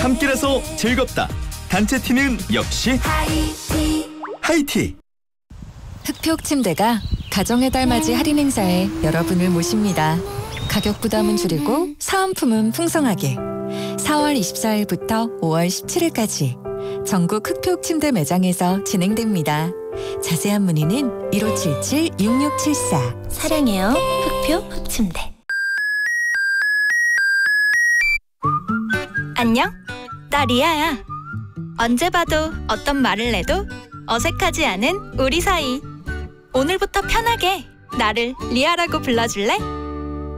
함께라서 즐겁다. 단체 티는 역시 하이티. 흑표 침대가 가정의 달맞이 할인 행사에 여러분을 모십니다. 가격 부담은 줄이고 사은품은 풍성하게. 4월 24일부터 5월 17일까지 전국 흑표 침대 매장에서 진행됩니다. 자세한 문의는 1577-6674. 사랑해요, 흑표 흑침대. 안녕, 나 리아야. 언제 봐도 어떤 말을 해도 어색하지 않은 우리 사이. 오늘부터 편하게 나를 리아라고 불러줄래?